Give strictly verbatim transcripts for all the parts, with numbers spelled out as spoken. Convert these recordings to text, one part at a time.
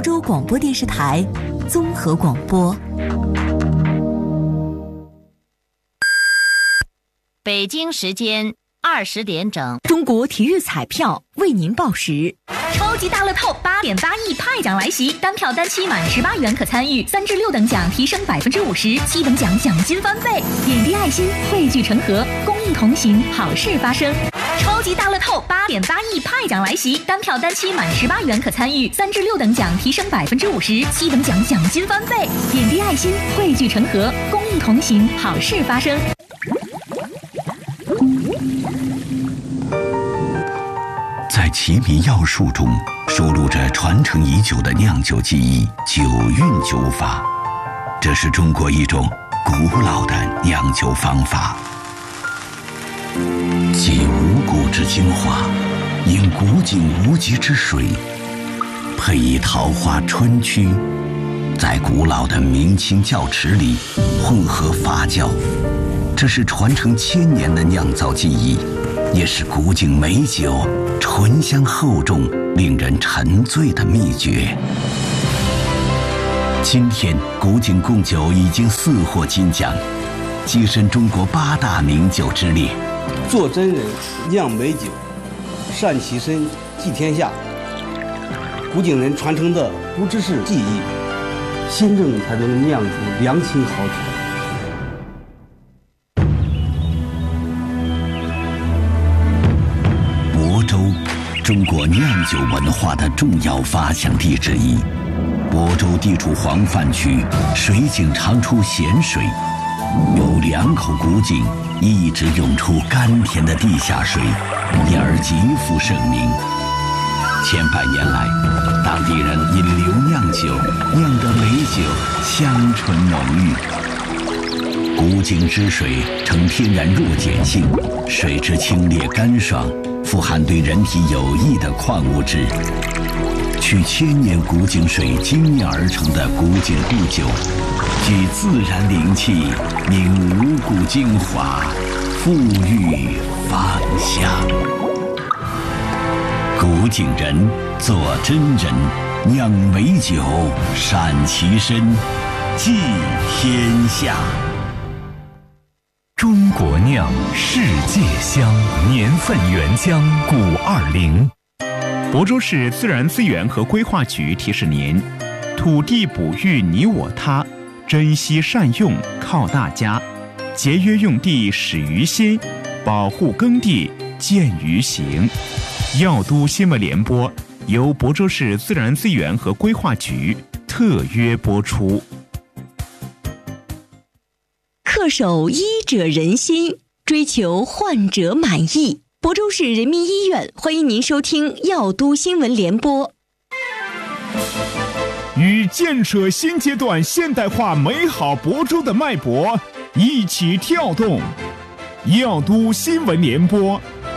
亳州广播电视台综合广播。 北京时间二十点整， 中国体育彩票为您报时。 超级大乐透八点八亿派奖来袭，单票单期满十八元可参与，三至六等奖提升百分之五十，七等奖奖金翻倍。点滴爱心，汇聚成河，公益同行，好事发生。超级大乐透八点八亿派奖来袭，单票单期满十八元可参与，三至六等奖提升百分之五十，七等奖奖金翻倍。点滴爱心，汇聚成河，公益同行，好事发生。 在奇米药树中收录着传承已久的酿酒技艺——九韵酒法。这是中国一种古老的酿酒方法，集五谷之精华，饮古井无极之水，配以桃花春曲，在古老的明清窖池里混合发酵。这是传承千年的酿造技艺，也是古井美酒醇香厚重、令人沉醉的秘诀。今天，古井贡酒已经四获金奖，跻身中国八大名酒之列。 做真人，酿美酒，善其身，济天下。古井人传承的不只是技艺，心正才能酿出良情好酒。 亳州，中国酿酒文化的重要发祥地之一。亳州地处黄泛区，水井常出咸水，有两口古井一直涌出甘甜的地下水，因而极负盛名。千百年来，当地人引流酿酒，酿得美酒香醇浓郁。古井之水呈天然弱碱性，水质清冽干爽，富含对人体有益的矿物质。取千年古井水精炼而成的古井故酒，具自然灵气，凝五谷精华，馥郁芳香。古井人做真人，酿美酒，善其身，济天下。 中国酿，世界香，年份原浆古二零。亳州市自然资源和规划局提示您：土地哺育你我他，珍惜善用靠大家，节约用地始于心，保护耕地见于行。药都新闻联播由亳州市自然资源和规划局特约播出。 恪守医者仁心，追求患者满意。亳州市人民医院欢迎您收听药都新闻联播。 与建设新阶段现代化美好亳州的脉搏一起跳动，药都新闻联播。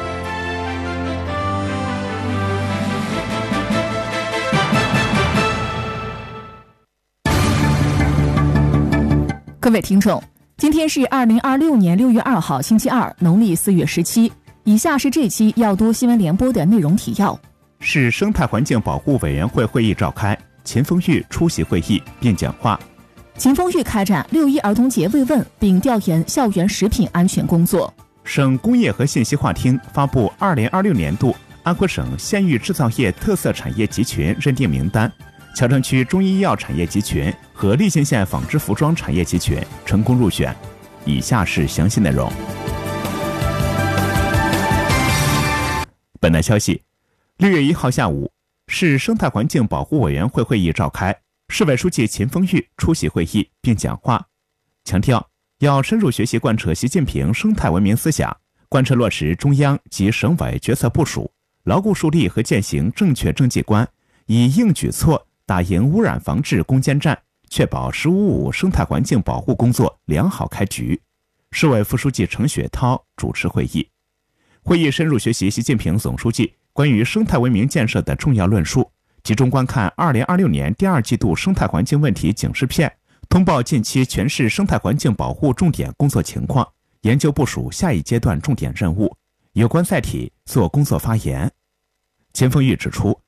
各位听众，今天是二零二六年六月二号星期二，农历四月十七。以下是这期药都新闻联播的内容提要： 市生态环境保护委员会会议召开，秦凤玉出席会议并讲话。 秦凤玉开展六一儿童节慰问并调研校园食品安全工作。 省工业和信息化厅发布二零二六年度安徽省县域制造业特色产业集群认定名单，谯城区中医药产业集群和利县县纺织服装产业集群成功入选。以下是详细内容。本台消息，六月一号下午，市生态环境保护委员会会议召开，市委书记秦凤玉出席会议并讲话，强调要深入学习贯彻习近平生态文明思想，贯彻落实中央及省委决策部署，牢固树立和践行正确政绩观，以硬举措打赢污染防治攻坚战，确保“十五五”生态环境保护工作良好开局。市委副书记程雪涛主持会议。会议深入学习习近平总书记关于生态文明建设的重要论述，集中观看二零二六年第二季度生态环境问题警示片，通报近期全市生态环境保护重点工作情况，研究部署下一阶段重点任务。有关载体做工作发言。秦凤玉指出，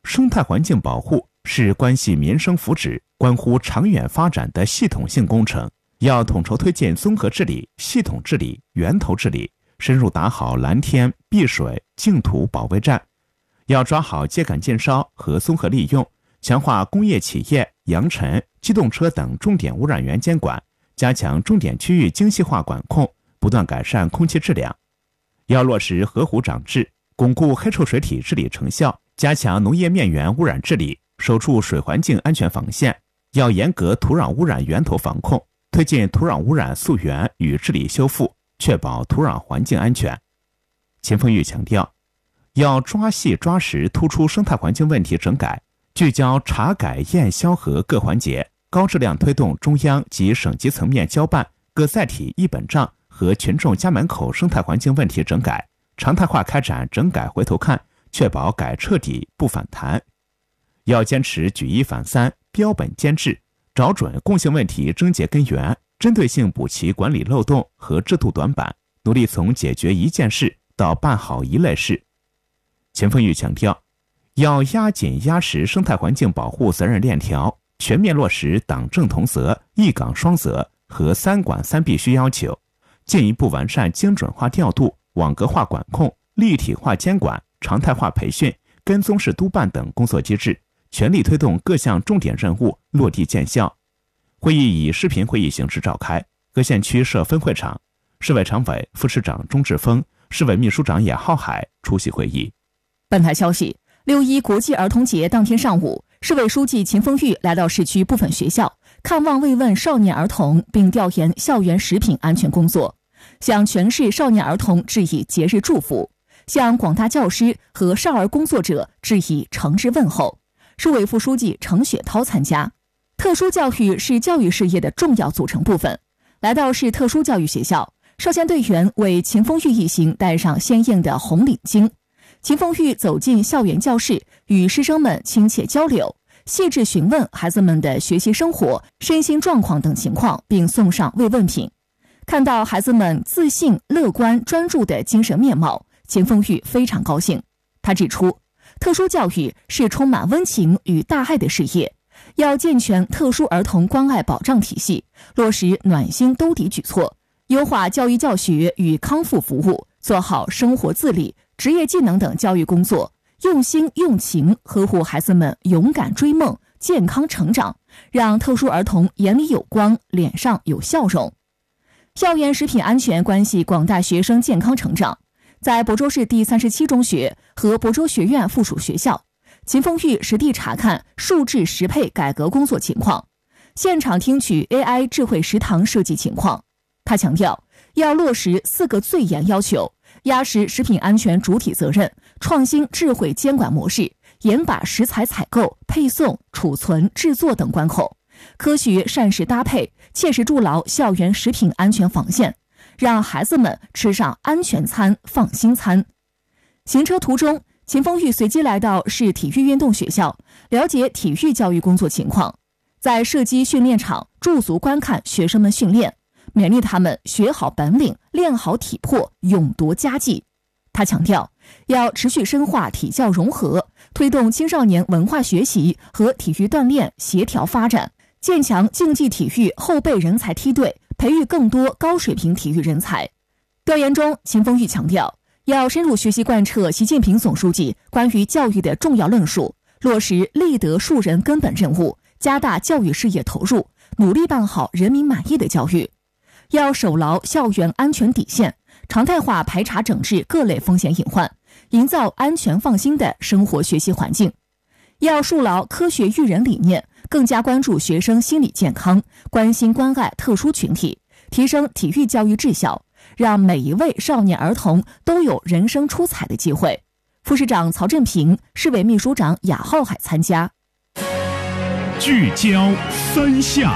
生态环境保护是关系民生福祉、关乎长远发展的系统性工程，要统筹推进综合治理、系统治理、源头治理，深入打好蓝天、碧水、净土保卫战。要抓好秸秆禁烧和综合利用，强化工业企业、扬尘、机动车等重点污染源监管，加强重点区域精细化管控，不断改善空气质量。要落实河湖长治，巩固黑臭水体治理成效，加强农业面源污染治理，守住水环境安全防线。要严格土壤污染源头防控，推进土壤污染溯源与治理修复，确保土壤环境安全。秦凤玉强调，要抓细抓实突出生态环境问题整改，聚焦查改验消核各环节，高质量推动中央及省级层面交办各载体一本账和群众家门口生态环境问题整改，常态化开展整改回头看，确保改彻底不反弹。要坚持举一反三，标本兼治，找准共性问题症结根源，针对性补齐管理漏洞和制度短板，努力从解决一件事到办好一类事。秦凤玉强调，要压紧压实生态环境保护责任链条，全面落实党政同责、一岗双责和三管三必须要求，进一步完善精准化调度、网格化管控、立体化监管、常态化培训、跟踪式督办等工作机制，全力推动各项重点任务落地见效。会议以视频会议形式召开，各县区设分会场，市委常委、副市长钟志峰、市委秘书长雅浩海出席会议。 本台消息，六一国际儿童节当天上午，市委书记秦凤玉来到市区部分学校，看望慰问少年儿童，并调研校园食品安全工作，向全市少年儿童致以节日祝福，向广大教师和少儿工作者致以诚挚问候。市委副书记程雪涛参加。特殊教育是教育事业的重要组成部分。来到市特殊教育学校，少先队员为秦凤玉一行戴上鲜艳的红领巾。秦凤玉走进校园教室，与师生们亲切交流，细致询问孩子们的学习生活、身心状况等情况，并送上慰问品。看到孩子们自信、乐观、专注的精神面貌，秦凤玉非常高兴。他指出，特殊教育是充满温情与大爱的事业，要健全特殊儿童关爱保障体系，落实暖心兜底举措，优化教育教学与康复服务，做好生活自理、职业技能等教育工作，用心用情呵护孩子们勇敢追梦、健康成长，让特殊儿童眼里有光、脸上有笑容。校园食品安全关系广大学生健康成长。在亳州市第三十七中学和亳州学院附属学校，秦凤玉实地查看数质适配改革工作情况，现场听取 A I 智慧食堂设计情况。他强调，要落实四个最严要求，压实食品安全主体责任，创新智慧监管模式，严把食材采购、配送、储存、制作等关口，科学膳食搭配，切实筑牢校园食品安全防线，让孩子们吃上安全餐、放心餐。行车途中，秦凤玉随机来到市体育运动学校，了解体育教育工作情况，在射击训练场驻足观看学生们训练，勉励他们学好本领，练好体魄，勇夺佳绩。他强调，要持续深化体教融合，推动青少年文化学习和体育锻炼协调发展，建强竞技体育后备人才梯队，培育更多高水平体育人才。调研中，秦凤玉强调，要深入学习贯彻习近平总书记关于教育的重要论述，落实立德树人根本任务，加大教育事业投入，努力办好人民满意的教育。要守牢校园安全底线，常态化排查整治各类风险隐患，营造安全放心的生活学习环境。要树牢科学育人理念，更加关注学生心理健康，关心关爱特殊群体，提升体育教育质效，让每一位少年儿童都有人生出彩的机会。副市长曹振平、市委秘书长雅浩海参加。 聚焦三夏。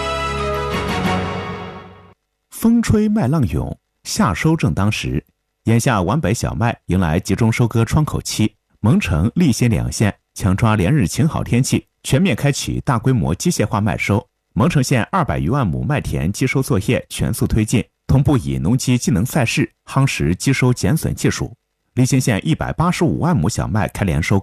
风吹麦浪涌，夏收正当时。眼下皖北小麦迎来集中收割窗口期，蒙城、利辛两县强抓连日晴好天气，全面开启大规模机械化麦收。蒙城县二百余万亩麦田机收作业全速推进，同步以农机技能赛事夯实机收减损技术。利辛县一百八十五万亩小麦开连收割，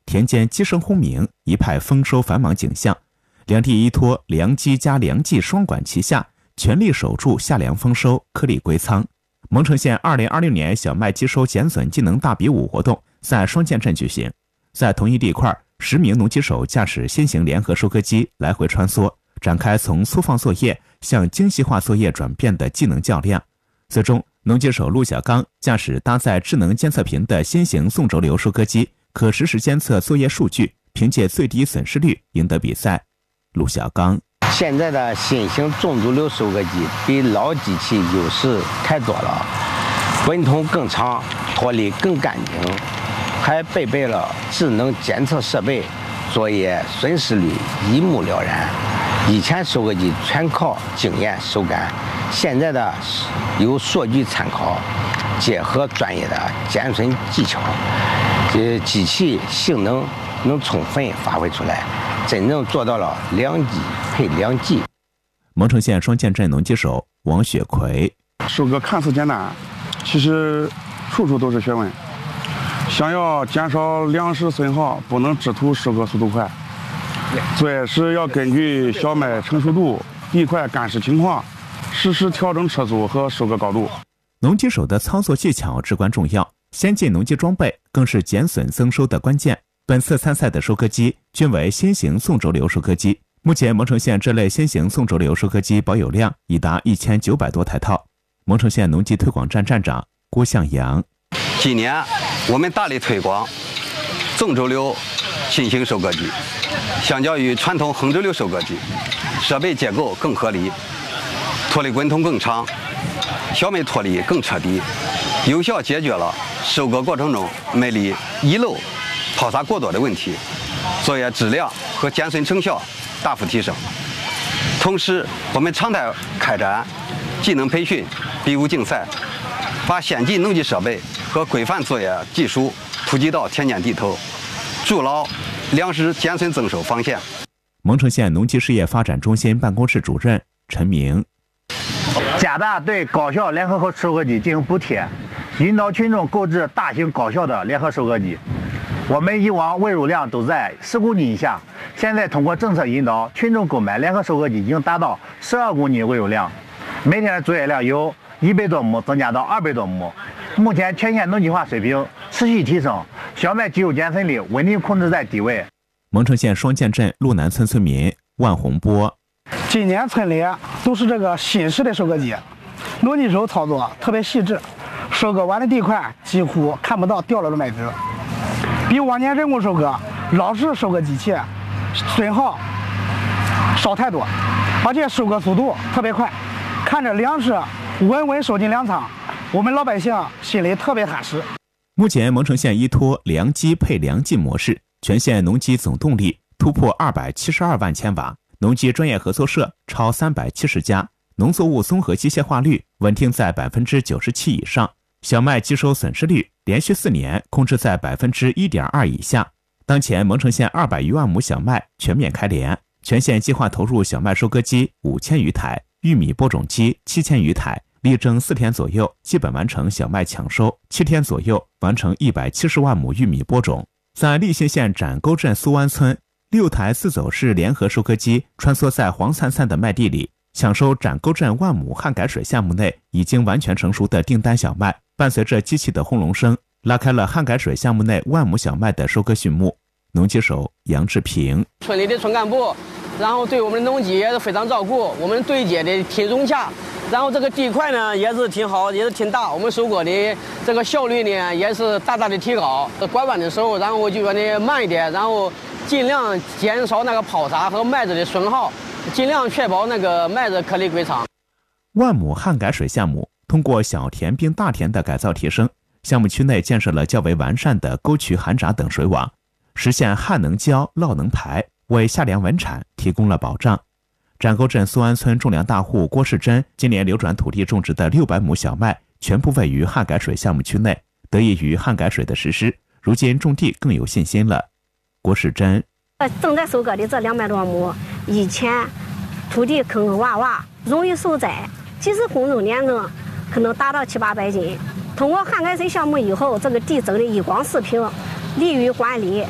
田间鸡声轰鸣，一派丰收繁忙景象。两地依托粮机加粮季双管齐下，全力守住夏粮丰收，颗粒归仓。蒙城县二零二六年小麦机收减损技能大比武活动在双建镇举行，在同一地块，十名农机手驾驶新型联合收割机来回穿梭，展开从粗放作业向精细化作业转变的技能较量。最终，农机手陆小刚驾驶搭载智能监测屏的新型纵轴流收割机，可实时监测作业数据，凭借最低损失率赢得比赛。陆小刚： 现在的新型纵轴流收割机比老机器优势太多了，滚筒更长，脱离更干净，还配备了智能监测设备，作业损失率一目了然。以前收割机全靠经验手感，现在的有数据参考，结合专业的减损技巧，这机器性能能充分发挥出来，真正做到了两机配两季。 蒙城县双建镇农机手王雪奎： 收割看似简单，其实处处都是学问。想要减少粮食损耗，不能只图收割速度快，作业时要根据小麦成熟度、地块干湿情况，实时调整车速和收割高度。 农机手的操作技巧至关重要，先进农机装备更是减损增收的关键。本次参赛的收割机均为新型纵轴流收割机，目前蒙城县这类新型纵轴流收割机保有量已达一千九百多台套。蒙城县农机推广站站长郭向阳： 今年我们大力推广纵轴流新型收割机，相较于传统横轴流收割机，设备结构更合理，脱离滚筒更长，小麦脱离更彻底，有效解决了收割过程中麦粒遗漏、抛洒过多的问题，作业质量和减损成效大幅提升。同时，我们常态开展技能培训、比武竞赛，把先进农机设备和规范作业技术普及到田间地头，筑牢粮食减损增收防线。 蒙城县农机事业发展中心办公室主任陈明： 加大对高效联合收割机进行补贴，引导群众购置大型高效的联合收割机。我们以往喂入量都在十公斤以下，现在通过政策引导，群众购买联合收割机已经达到十二公斤喂入量，每天的作业量由一百多亩增加到二百多亩。目前全县农机化水平持续提升，小麦机油减损率稳定控制在低位。 蒙城县双建镇路南村村民万洪波： 今年村里都是这个新式的收割机，农机手操作特别细致，收割完的地块几乎看不到掉落的麦子，比往年人工收割老式收割机器损耗少太多，而且收割速度特别快，看着粮食稳稳收进粮仓，我们老百姓心里特别踏实。 目前蒙城县依托粮机配粮季模式，全县农机总动力突破二百七十二万千瓦，农机专业合作社超三百七十家，农作物综合机械化率稳定在百分之九十七以上，小麦机收损失率连续四年控制在百分之一点二以下。当前蒙城县二百余万亩小麦全面开镰，全县计划投入小麦收割机五千余台，玉米播种机七千余台，力争四天左右基本完成小麦抢收，七天左右完成一百七十万亩玉米播种。在利信县展沟镇苏湾村，六台自走式联合收割机穿梭在黄灿灿的麦地里，抢收展沟镇万亩旱改水项目内已经完全成熟的订单小麦。伴随着机器的轰隆声，拉开了旱改水项目内万亩小麦的收割序幕。农机手杨志平： 村里的村干部，然后对我们的农机也是非常照顾，我们对接的挺融洽，然后这个地块呢也是挺好，也是挺大，我们收割的这个效率呢也是大大的提高。拐弯的时候，然后我就让你慢一点，然后尽量减少那个抛洒和麦子的损耗，尽量确保那个麦子颗粒归仓。 万亩旱改水项目通过小田并大田的改造提升，项目区内建设了较为完善的沟渠涵闸等水网，实现旱能浇、涝能排，为夏粮稳产提供了保障。展沟镇苏安村种粮大户郭世珍今年流转土地种植的六百亩小麦全部位于旱改水项目区内，得益于旱改水的实施，如今种地更有信心了。郭世珍： 正在收割的这两百多亩，以前土地坑坑洼洼，容易受灾，即使耕种年增可能达到七八百斤。通过旱改水项目以后，这个地增的一光四平，利于管理，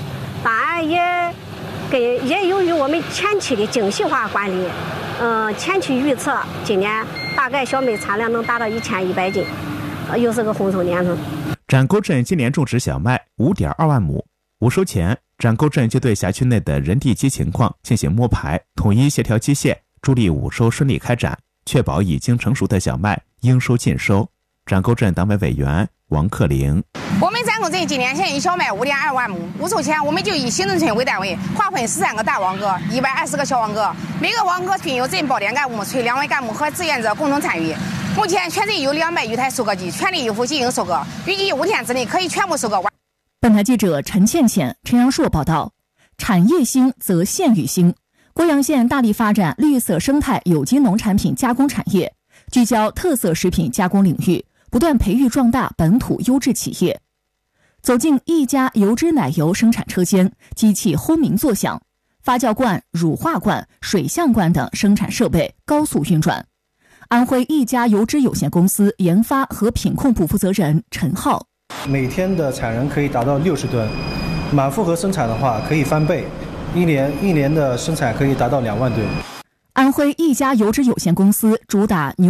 当然也跟也由于我们前期的精细化管理，嗯、呃，前期预测今年大概小麦产量能达到一千一百斤，呃，又是个丰收年份。 展沟镇今年种植小麦五点二万亩，五收前，展沟镇就对辖区内的人地机情况进行摸排，统一协调机械，助力五收顺利开展，确保已经成熟的小麦应收尽收。展沟镇党委委员王克玲。 我们展沟镇今年现育小麦五点二万亩，五收前我们就以行政村为单位，划分十三个大网格，一百二十个小网格，每个网格均有镇保点干部、村两委干部和志愿者共同参与。目前全镇有两百余台收割机，全力以赴进行收割，预计五天之内可以全部收割完。 本台记者陈倩倩、陈阳硕报道。产业兴则县域兴，郭阳县大力发展绿色生态有机农产品加工产业，聚焦特色食品加工领域，不断培育壮大本土优质企业。走进一家油脂奶油生产车间，机器轰鸣作响，发酵罐、乳化罐、水相罐等生产设备高速运转。安徽一家油脂有限公司研发和品控部负责人陈浩， 每天的产能可以达到六十吨，满负荷生产的话可以翻倍，一年一年的生产可以达到两万吨。 安徽一家油脂有限公司主打牛